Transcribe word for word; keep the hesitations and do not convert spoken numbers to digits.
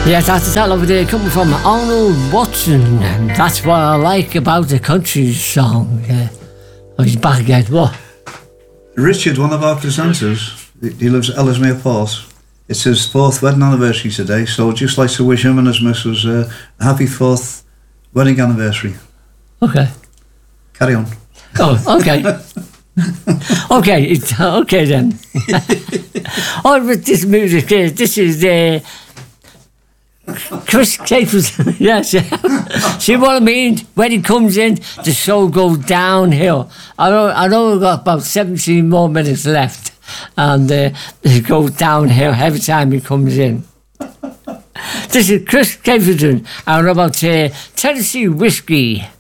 Yes, that's that over there coming from Arnold Watson. And that's what I like about the country song. Yeah. Oh, he's back again. What? Richard, one of our presenters, he lives at Ellesmere Port. It's his fourth wedding anniversary today, so I'd just like to wish him and his missus uh, a happy fourth wedding anniversary. Okay. Carry on. Oh, okay. okay, it's, okay then. Oh, with this music, uh, this is uh, Chris Stapleton. Yes. See what I mean? When he comes in, the show goes downhill. I know, I know we've got about seventeen more minutes left, and uh, it goes downhill every time he comes in. This is Chris Stapleton, and about uh, Tennessee Whiskey.